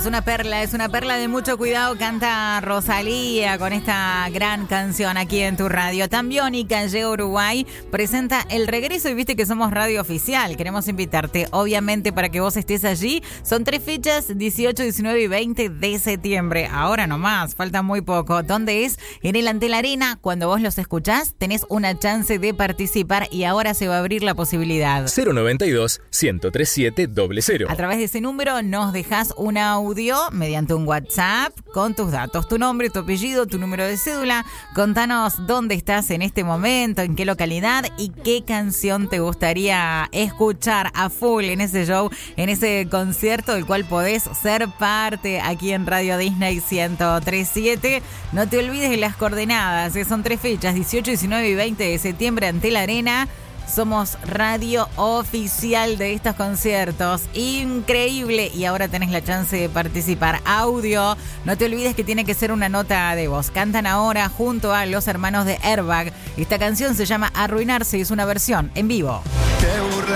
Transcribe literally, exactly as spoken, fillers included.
Es una perla, es una perla de mucho cuidado. Canta Rosalía con esta gran canción aquí en tu radio. Tambiónica llega a Uruguay, presenta el regreso y viste que somos radio oficial. Queremos invitarte, obviamente, para que vos estés allí. Son tres fechas, dieciocho, diecinueve y veinte de septiembre. Ahora nomás, falta muy poco. ¿Dónde es? En el Antel Arena. Cuando vos los escuchás, tenés una chance de participar y ahora se va a abrir la posibilidad. cero noventa y dos, ciento treinta y siete, cero cero. A través de ese número nos dejás un audio mediante un WhatsApp con tus datos, tu nombre, tu apellido, tu número de cédula. Contanos dónde estás en este momento, en qué localidad y qué canción te gustaría escuchar a full en ese show, en ese concierto del cual podés ser parte aquí en Radio Disney ciento tres punto siete. No te olvides de las coordenadas, ¿eh? Son tres fechas, dieciocho, diecinueve y veinte de septiembre, Antel Arena. Somos radio oficial de estos conciertos. Increíble. Y ahora tenés la chance de participar. Audio. No te olvides que tiene que ser una nota de voz. Cantan ahora junto a los hermanos de Airbag. Esta canción se llama Arruinarse y es una versión en vivo.